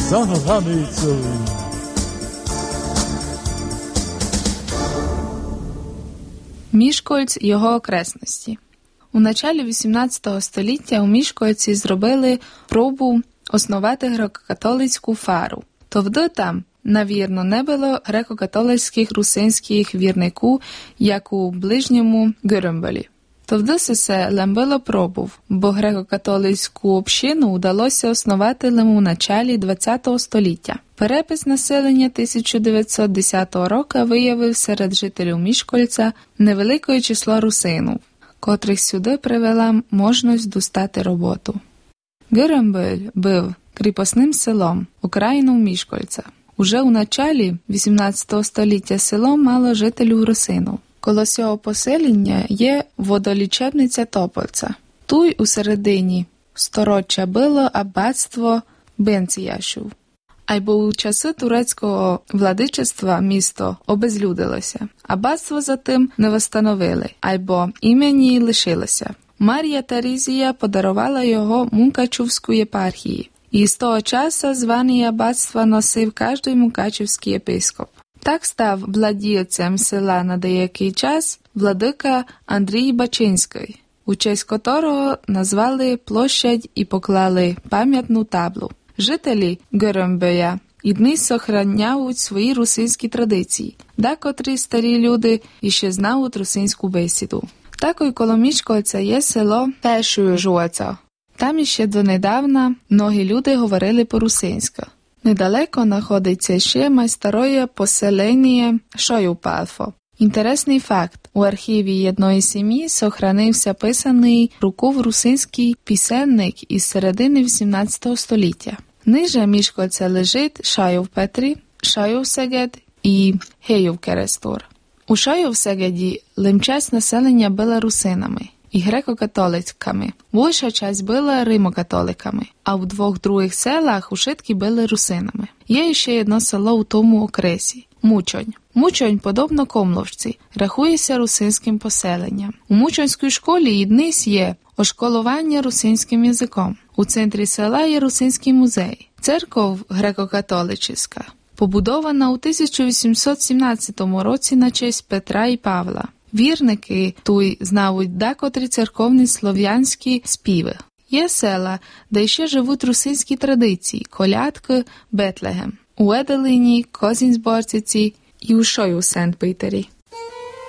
за границею. Мішкольц – його окресності. У началі 18 століття у Мішкольці зробили пробу основати греко-католицьку фару. Товди там, навірно, не було греко-католицьких русинських вірнику, як у ближньому Гюрембелі. Товди се лембило пробув, бо греко-католицьку общину удалося основати лим у началі 20 століття. Перепис населення 1910 року виявив серед жителів Мішкольця невелике число русинів, котрих сюди привела можливість достати роботу. Гюрембель був кріпосним селом, окраїном Мішкольця. Уже у началі 18 століття село мало жителів русинів. Коло цього поселення є водолічебниця Топольця. Туй у середині сторіччя було аббатство Бенціяшів. Айбо у часи турецького владичества місто обезлюдилося. Аббатство затим не восстановили, айбо імені лишилося. Марія Терезія подарувала його Мукачівську єпархії. І з того часу звання аббатства носив кожний мукачівський єпископ. Так став владієцем села на деякий час владика Андрій Бачинський, у честь котрого назвали площадь і поклали пам'ятну таблу. Жителі Гюрембеля і дні сохраняють свої русинські традиції, декотрі старі люди іще знають русинську бесіду. Також коло Мішкольця є село Пешую-Жуаця. Там іще донедавна многі люди говорили по-русинськи. Недалеко знаходиться ще майстароє поселення Шоюпалфо. Інтересний факт. У архіві одної сім'ї сохранився писаний рукою русинський пісенник із середини 18 століття. Ниже Мішкольця лежить Шайов-Петрі, Шайов-Сегед і Геїв-Керестор. У Шайов-Сегеді лимчас населення було русинами і греко-католиками. Більша часть була римо-католиками, а в двох других селах ушитки були русинами. Є ще одне село у тому окресі – Мучонь. Мучонь, подобно Комловці, рахується русинським поселенням. У Мучонській школі і днес є ошколування русинським язиком. У центрі села є русинський музей. Церков греко-католицька, побудована у 1817 році на честь Петра і Павла. Вірники туй знають декотрі церковні слов'янські співи. Є села, де ще живуть русинські традиції – колядки, Бетлегем. У Еделині, Козінськборциці і у Шою Сент-Пітері.